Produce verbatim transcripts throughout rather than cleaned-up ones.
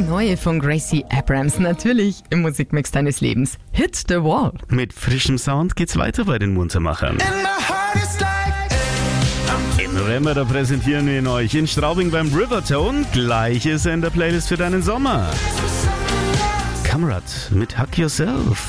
neue von Gracie Abrams, natürlich im Musikmix deines Lebens. Hit the Wall. Mit frischem Sound geht's weiter bei den Muntermachern. Im November, da präsentieren wir ihn euch in Straubing beim Rivertone. Gleiches in der Playlist für deinen Sommer. Kamrat mit Hug Yourself.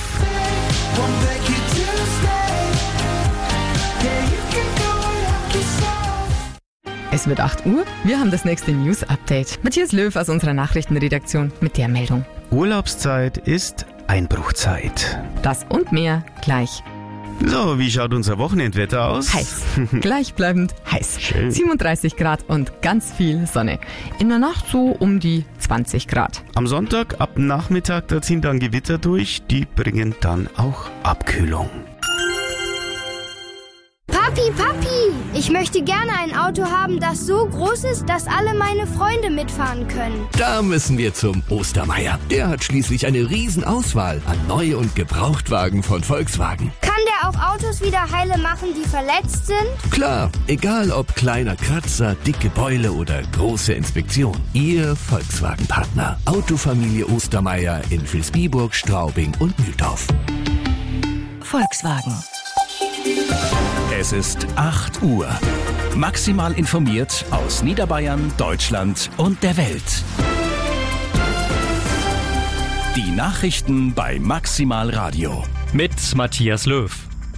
Es wird acht Uhr, wir haben das nächste News-Update. Matthias Löw aus unserer Nachrichtenredaktion mit der Meldung. Urlaubszeit ist Einbruchzeit. Das und mehr gleich. So, wie schaut unser Wochenendwetter aus? Heiß. Gleichbleibend heiß. Schön. siebenunddreißig Grad und ganz viel Sonne. In der Nacht so um die zwanzig Grad. Am Sonntag ab Nachmittag, da ziehen dann Gewitter durch. Die bringen dann auch Abkühlung. Papi, Papi, ich möchte gerne ein Auto haben, das so groß ist, dass alle meine Freunde mitfahren können. Da müssen wir zum Ostermeier. Der hat schließlich eine Riesenauswahl an Neu- und Gebrauchtwagen von Volkswagen. Kann der auch Autos wieder heile machen, die verletzt sind? Klar, egal ob kleiner Kratzer, dicke Beule oder große Inspektion. Ihr Volkswagen-Partner. Autofamilie Ostermeier in Vilsbiburg, Straubing und Mühldorf. Volkswagen. Es ist acht Uhr. Maximal informiert aus Niederbayern, Deutschland und der Welt. Die Nachrichten bei Maximal Radio. Mit Matthias Löw.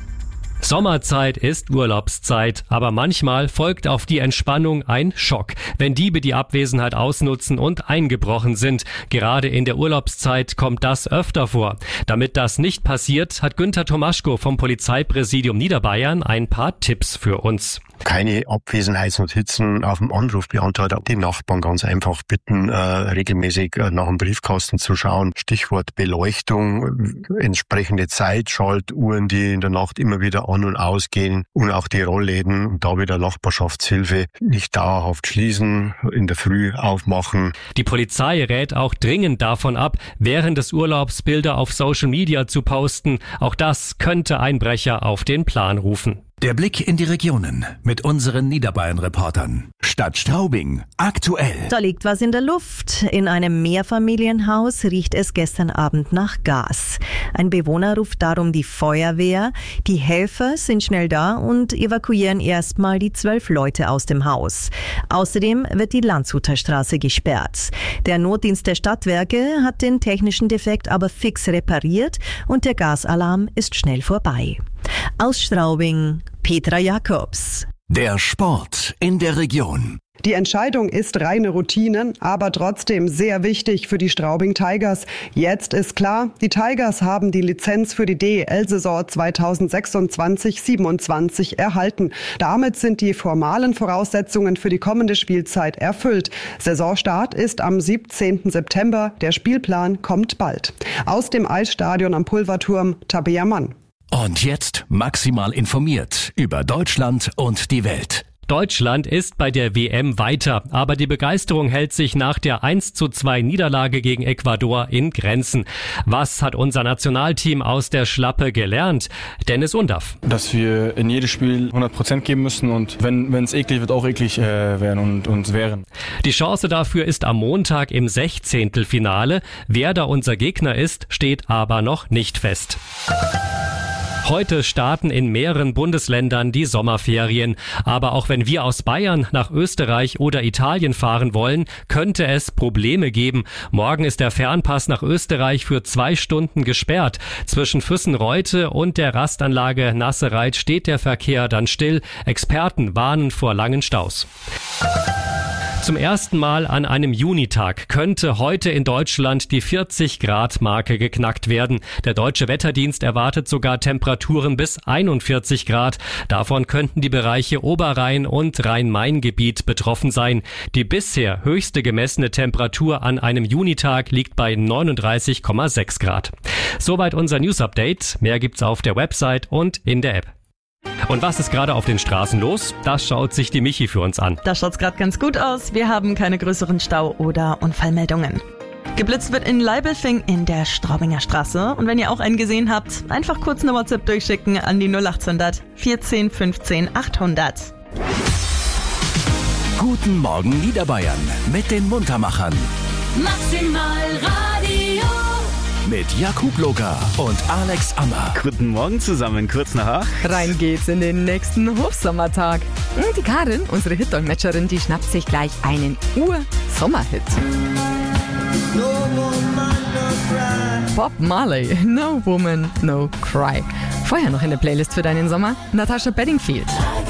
Sommerzeit ist Urlaubszeit, aber manchmal folgt auf die Entspannung ein Schock, wenn Diebe die Abwesenheit ausnutzen und eingebrochen sind. Gerade in der Urlaubszeit kommt das öfter vor. Damit das nicht passiert, hat Günther Tomaschko vom Polizeipräsidium Niederbayern ein paar Tipps für uns. Keine Abwesenheitsnotizen auf dem Anrufbeantworter. Die Nachbarn ganz einfach bitten, äh, regelmäßig äh, nach dem Briefkasten zu schauen. Stichwort Beleuchtung, entsprechende Zeitschaltuhren, die in der Nacht immer wieder an- und ausgehen, und auch die Rollläden und da wieder Nachbarschaftshilfe nicht dauerhaft schließen, in der Früh aufmachen. Die Polizei rät auch dringend davon ab, während des Urlaubs Bilder auf Social Media zu posten. Auch das könnte Einbrecher auf den Plan rufen. Der Blick in die Regionen mit unseren Niederbayern-Reportern. Stadt Straubing, aktuell. Da liegt was in der Luft. In einem Mehrfamilienhaus riecht es gestern Abend nach Gas. Ein Bewohner ruft darum die Feuerwehr. Die Helfer sind schnell da und evakuieren erstmal die zwölf Leute aus dem Haus. Außerdem wird die Landshuter Straße gesperrt. Der Notdienst der Stadtwerke hat den technischen Defekt aber fix repariert und der Gasalarm ist schnell vorbei. Aus Straubing, Petra Jakobs. Der Sport in der Region. Die Entscheidung ist reine Routine, aber trotzdem sehr wichtig für die Straubing Tigers. Jetzt ist klar, die Tigers haben die Lizenz für die D E L-Saison zweitausendsechsundzwanzig siebenundzwanzig erhalten. Damit sind die formalen Voraussetzungen für die kommende Spielzeit erfüllt. Saisonstart ist am siebzehnten September. Der Spielplan kommt bald. Aus dem Eisstadion am Pulverturm, Tabea Mann. Und jetzt maximal informiert über Deutschland und die Welt. Deutschland ist bei der W M weiter, aber die Begeisterung hält sich nach der eins zu zwei Niederlage gegen Ecuador in Grenzen. Was hat unser Nationalteam aus der Schlappe gelernt? Dennis Undaff. Dass wir in jedes Spiel hundert Prozent geben müssen und wenn es eklig wird, auch eklig äh, werden und uns wehren. Die Chance dafür ist am Montag im Sechzehntelfinale. Wer da unser Gegner ist, steht aber noch nicht fest. Heute starten in mehreren Bundesländern die Sommerferien. Aber auch wenn wir aus Bayern nach Österreich oder Italien fahren wollen, könnte es Probleme geben. Morgen ist der Fernpass nach Österreich für zwei Stunden gesperrt. Zwischen Füssenreute und der Rastanlage Nassereit steht der Verkehr dann still. Experten warnen vor langen Staus. Zum ersten Mal an einem Junitag könnte heute in Deutschland die vierzig Grad Marke geknackt werden. Der Deutsche Wetterdienst erwartet sogar Temperaturen bis einundvierzig Grad. Davon könnten die Bereiche Oberrhein und Rhein-Main-Gebiet betroffen sein. Die bisher höchste gemessene Temperatur an einem Junitag liegt bei neununddreißig Komma sechs Grad. Soweit unser News-Update. Mehr gibt's auf der Website und in der App. Und was ist gerade auf den Straßen los? Das schaut sich die Michi für uns an. Da schaut's gerade ganz gut aus. Wir haben keine größeren Stau- oder Unfallmeldungen. Geblitzt wird in Leibelfing in der Straubinger Straße. Und wenn ihr auch einen gesehen habt, einfach kurz eine WhatsApp durchschicken an die null achthundert vierzehn fünfzehn achthundert. Guten Morgen Niederbayern mit den Muntermachern. Maximal Radio. Mit Jakub Loga und Alex Ammer. Guten Morgen zusammen, kurz nach acht. Rein geht's in den nächsten Hochsommertag. Die Karin, unsere Hit-Dolmetscherin, die schnappt sich gleich einen Ur-Sommerhit. Bob Marley, No Woman, No Cry. Vorher noch in der Playlist für deinen Sommer, Natasha Bedingfield.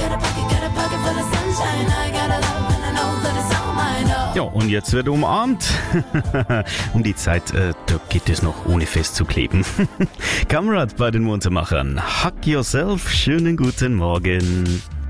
Ja, und jetzt wird umarmt. Um die Zeit, äh, da geht es noch ohne festzukleben. Kamerad bei den Muntermachern. Hug Yourself, schönen guten Morgen.